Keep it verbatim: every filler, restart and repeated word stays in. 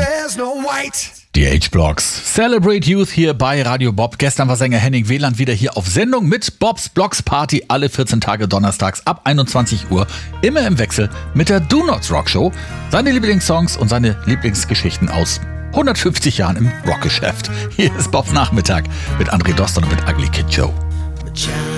Die H-Blocks. Celebrate Youth hier bei Radio Bob. Gestern war Sänger Henning Wieland wieder hier auf Sendung mit Bobs Blocks Party alle vierzehn Tage donnerstags ab einundzwanzig Uhr. Immer im Wechsel mit der Do Nots Rock Show. Seine Lieblingssongs und seine Lieblingsgeschichten aus hundertfünfzig Jahren im Rockgeschäft. Hier ist Bobs Nachmittag mit André Doston und mit Ugly Kid Joe.